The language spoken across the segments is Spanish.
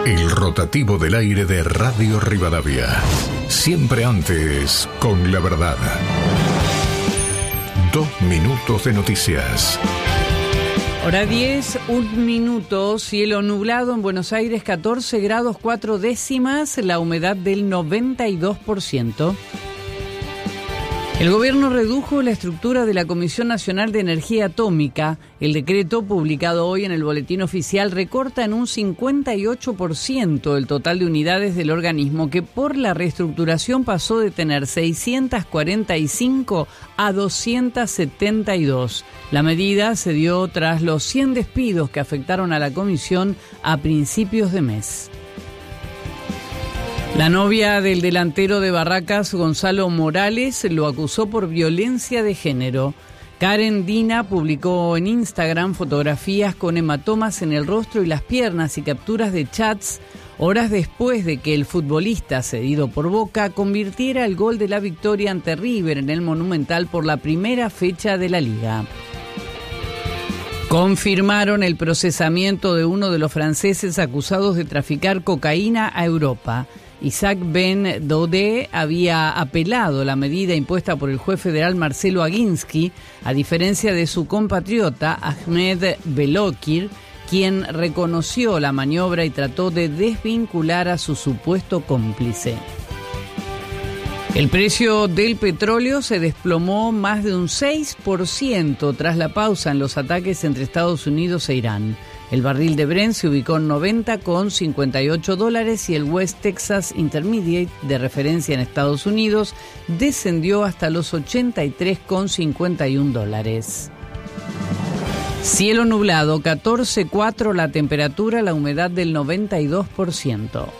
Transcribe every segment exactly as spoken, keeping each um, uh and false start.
El rotativo del aire de Radio Rivadavia. Siempre antes, con la verdad. Dos minutos de noticias. Hora diez, un minuto, cielo nublado en Buenos Aires, catorce grados cuatro décimas, la humedad del noventa y dos por ciento. El gobierno redujo la estructura de la Comisión Nacional de Energía Atómica. El decreto, publicado hoy en el Boletín Oficial, recorta en un cincuenta y ocho por ciento el total de unidades del organismo, que por la reestructuración pasó de tener seiscientas cuarenta y cinco a doscientas setenta y dos. La medida se dio tras los cien despidos que afectaron a la comisión a principios de mes. La novia del delantero de Barracas, Gonzalo Morales, lo acusó por violencia de género. Karen Dina publicó en Instagram fotografías con hematomas en el rostro y las piernas y capturas de chats horas después de que el futbolista cedido por Boca convirtiera el gol de la victoria ante River en el Monumental por la primera fecha de la Liga. Confirmaron el procesamiento de uno de los franceses acusados de traficar cocaína a Europa. Isaac Ben Dodé había apelado la medida impuesta por el juez federal Marcelo Aguinsky, a diferencia de su compatriota Ahmed Belokir, quien reconoció la maniobra y trató de desvincular a su supuesto cómplice. El precio del petróleo se desplomó más de un seis por ciento tras la pausa en los ataques entre Estados Unidos e Irán. El barril de Brent se ubicó en noventa con cincuenta y ocho dólares y el West Texas Intermediate, de referencia en Estados Unidos, descendió hasta los ochenta y tres con cincuenta y un dólares. Cielo nublado, catorce coma cuatro la temperatura, la humedad del noventa y dos por ciento.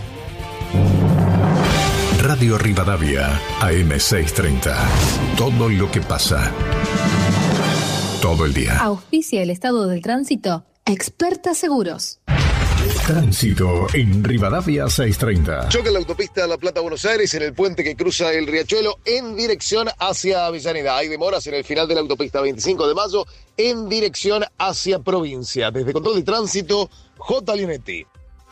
Radio Rivadavia, A M seiscientos treinta. Todo lo que pasa. Todo el día. Auspicia el estado del tránsito. Experta Seguros. Tránsito en Rivadavia seiscientos treinta. Choca en la autopista La Plata-Buenos Aires en el puente que cruza el Riachuelo en dirección hacia Avellaneda. Hay demoras en el final de la autopista veinticinco de mayo en dirección hacia provincia. Desde Control de Tránsito, J. Leonetti.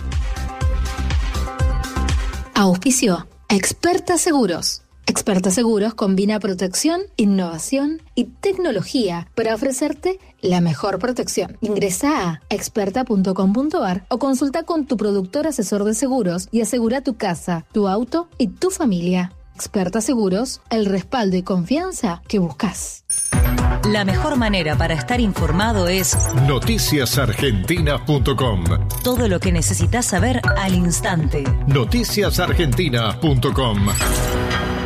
Auspicio Experta Seguros. Experta Seguros combina protección, innovación y tecnología para ofrecerte la mejor protección. Ingresa a experta punto com punto a r o consulta con tu productor asesor de seguros y asegura tu casa, tu auto y tu familia. Experta Seguros, el respaldo y confianza que buscas. La mejor manera para estar informado es noticias argentinas punto com. Todo lo que necesitas saber al instante. noticias argentinas punto com.